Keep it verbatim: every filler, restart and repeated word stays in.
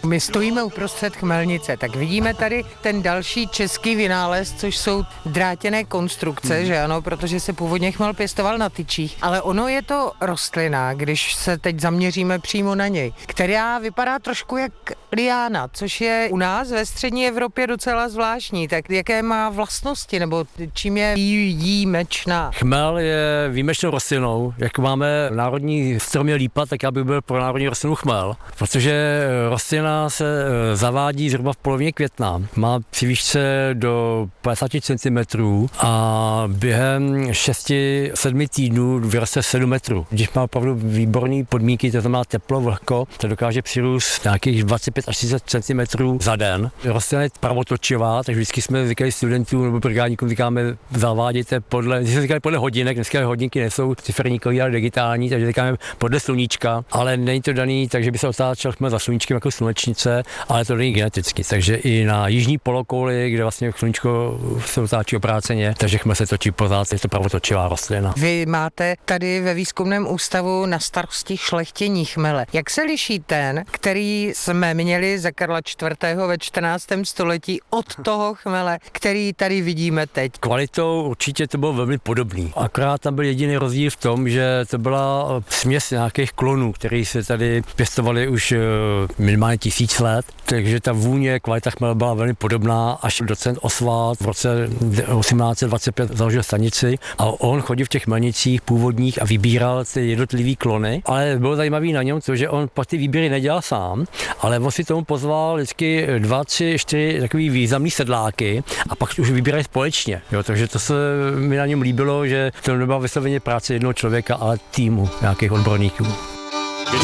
My stojíme uprostřed chmelnice, tak vidíme tady ten další český vynález, což jsou drátěné konstrukce, hmm. že ano, protože se původně chmel pěstoval na tyčích, ale ono je to rostlina, když se teď zaměříme přímo na něj, která vypadá trošku jak liána, což je u nás ve střední Evropě docela zvláštní. Tak jaké má vlastnosti, nebo čím je výjimečná? Chmel je výjimečnou rostlinou. Jak máme národní strom je lípa, tak já bych byl pro národní rostlinu chmel, protože rostlina se zavádí zhruba v polovině května. Má při výšce do padesát centimetrů a během šesti sedmi týdnů vyroste sedm metrů. Když má opravdu výborné podmínky, to znamená teplo, vlhko, to dokáže přirůst nějakých dvacet pět až třicet centimetrů za den. Rostlina je pravotočivá, takže vždycky jsme říkali studentům nebo brigádníkům, říkáme, zaváděte podle, když jsme říkali podle hodinek, dneska hodinky nejsou ciferníkový, ale digitální, takže říkáme podle sluníčka, ale není to daný, takže by se otáčel chmel za sluníčkem jako slunečnice, ale to není geneticky, takže i na jižní polokouli, kde vlastně sluníčko se otáčí obráceně, takže chmel se točí pořád, je to pravotočivá rostlina. Vy máte tady ve výzkumném ústavu na starosti šlechtění chmele. Jak se liší ten, který jsme měli za Karla čtvrtého ve čtrnáctém století od toho chmele, který tady vidíme teď? Kvalitou určitě to bylo velmi podobný. Akorát tam byl jediný rozdíl v tom, že to byla směs nějakých klonů, které se tady pěstovaly už minimálně tisíc let, takže ta vůně, kvalita chmele byla velmi podobná, až docent Oswald v roce osmnáct set dvacet pět založil stanici a on chodil v těch chmelnicích původních a vybíral ty jednotlivý klony, ale bylo zajímavý na něm to, že on pak ty výběry nedělal sám, ale on si tomu pozval vždycky dva, tři, čtyři takový významný sedláky a pak už vybírali společně. Jo, takže to se mi na něm líbilo, že to nebyla vysloveně práce jednoho člověka, ale týmu nějakých odborníků.